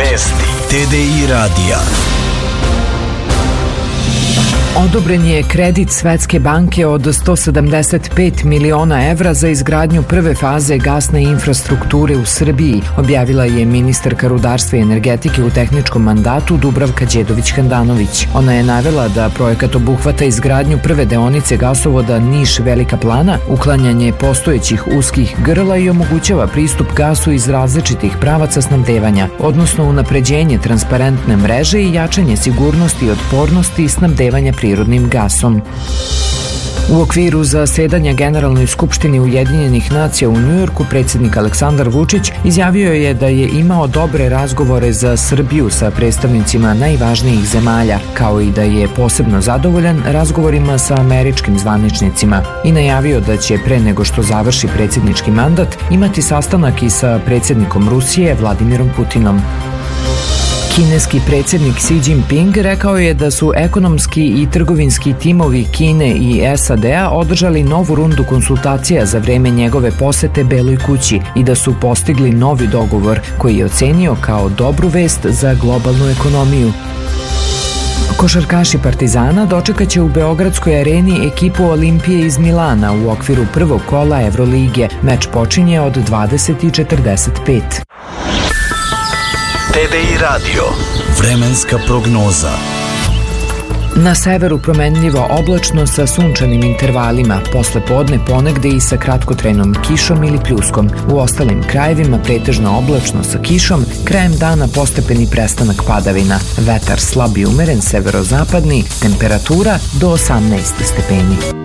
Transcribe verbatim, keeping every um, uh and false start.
Vesti T D I radija. Odobren je kredit Svetske banke od sto sedamdeset pet miliona evra za izgradnju prve faze gasne infrastrukture u Srbiji, objavila je ministarka rudarstva i energetike u tehničkom mandatu Dubravka Đedović-Handanović. Ona je navela da projekat obuhvata izgradnju prve deonice gasovoda Niš-Velika Plana, uklanjanje postojećih uskih grla i omogućava pristup gasu iz različitih pravaca snabdevanja, odnosno unapređenje transparentne mreže i jačanje sigurnosti i otpornosti snabdevanja prirodnim gasom. U okviru zasedanja Generalnoj skupštini Ujedinjenih nacija u Njujorku predsjednik Aleksandar Vučić izjavio je da je imao dobre razgovore za Srbiju sa predstavnicima najvažnijih zemalja, kao i da je posebno zadovoljan razgovorima sa američkim zvaničnicima i najavio da će pre nego što završi predsjednički mandat imati sastanak i sa predsjednikom Rusije Vladimirom Putinom. Kineski predsjednik Xi Jinping rekao je da su ekonomski i trgovinski timovi Kine i S A D-a održali novu rundu konsultacija za vreme njegove posete Beloj kući i da su postigli novi dogovor koji je ocenio kao dobru vest za globalnu ekonomiju. Košarkaši Partizana dočekaće u Beogradskoj areni ekipu Olimpije iz Milana u okviru prvog kola Evrolige. Meč počinje od dvadeset i četrdeset pet. T D I radio. Vremenska prognoza. Na severu promenljivo oblačno sa sunčanim intervalima, posle podne ponegde i sa kratkotrajnom kišom ili pljuskom. U ostalim krajevima pretežno oblačno sa kišom, krajem dana postepeni prestanak padavina. Vetar slab i umeren severozapadni, temperatura do osamnaest stepeni.